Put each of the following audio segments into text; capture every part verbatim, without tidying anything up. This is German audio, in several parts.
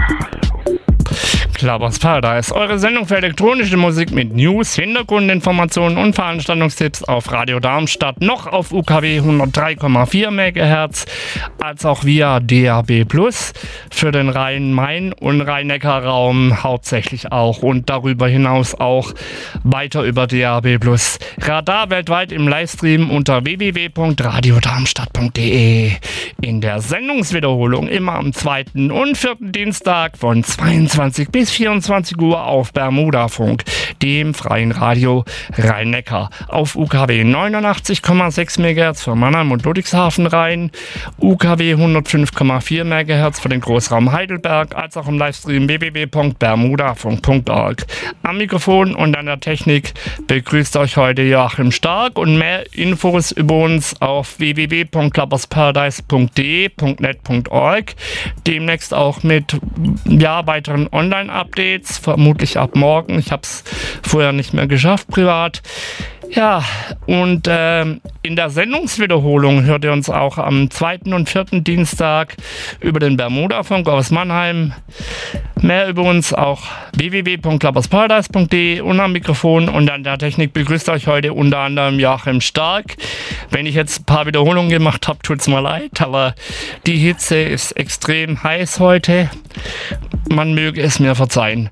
Clubbers Paradise, eure Sendung für elektronische Musik mit News, Hintergrundinformationen und Veranstaltungstipps auf Radio Darmstadt, noch auf U K W hundertdrei Komma vier Megahertz, als auch via D A B Plus für den Rhein-Main- und Rhein-Neckar-Raum hauptsächlich auch und darüber hinaus auch weiter über D A B Plus. Radar weltweit im Livestream unter w w w punkt radio darmstadt punkt d e. In der Sendungswiederholung immer am zweiten und vierten Dienstag von zweiundzwanzig bis vierundzwanzig Uhr auf Bermudafunk, dem freien Radio Rhein-Neckar, auf U K W neunundachtzig Komma sechs Megahertz für Mannheim und Ludwigshafen Rhein, U K W hundertfünf Komma vier Megahertz für den Großraum Heidelberg, als auch im Livestream w w w punkt bermudafunk punkt org. Am Mikrofon und an der Technik begrüßt euch heute Joachim Stark und mehr Infos über uns auf w w w punkt clubbersparadise punkt d e punkt net punkt org. Demnächst auch mit ja, weiteren Online-Updates, vermutlich ab morgen. Ich habe es vorher nicht mehr geschafft, privat. Ja, und äh, in der Sendungswiederholung hört ihr uns auch am zweiten und vierten Dienstag über den Bermudafunk aus Mannheim. Mehr über uns auch w w w punkt clubbersparadise punkt d e und am Mikrofon und an der Technik begrüßt euch heute unter anderem Joachim Stark. Wenn ich jetzt ein paar Wiederholungen gemacht habe, tut's mir leid, aber die Hitze ist extrem heiß heute. Man möge es mir verzeihen.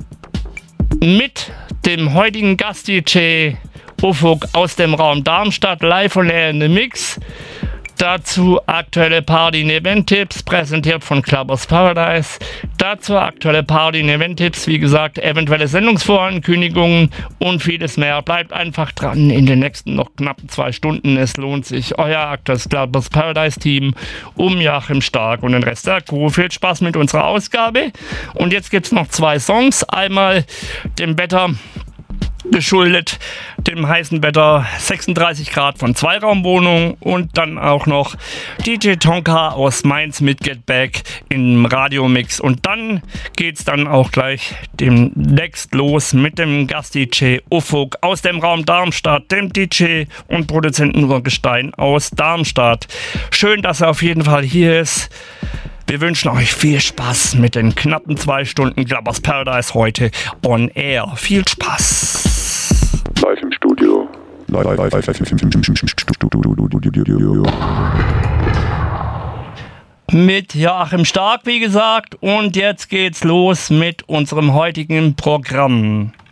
Mit dem heutigen Gast-D J Ufuk aus dem Raum Darmstadt, live und in the Mix. Dazu aktuelle Party- und Event-Tipps, präsentiert von Clubbers Paradise. Dazu aktuelle Party- und Event-Tipps, wie gesagt, eventuelle Sendungsvorankündigungen und vieles mehr. Bleibt einfach dran in den nächsten noch knappen zwei Stunden. Es lohnt sich. Euer aktuelles Clubbers Paradise-Team um Joachim Stark und den Rest der Crew. Viel Spaß mit unserer Ausgabe. Und jetzt gibt es noch zwei Songs. Einmal dem Wetter geschuldet, dem heißen Wetter, sechsunddreißig Grad von Zweiraumwohnung und dann auch noch D J Tonka aus Mainz mit Get Back im Radiomix. Und dann geht's dann auch gleich demnächst los mit dem Gast-D J Ufuk aus dem Raum Darmstadt, dem D J und Produzenten Urgestein aus Darmstadt. Schön, dass er auf jeden Fall hier ist. Wir wünschen euch viel Spaß mit den knappen zwei Stunden Clubbers Paradise heute on air. Viel Spaß. Live im Studio. Live, live, live, live im Studio. Mit Joachim Stark, wie gesagt. Und jetzt geht's los mit unserem heutigen Programm.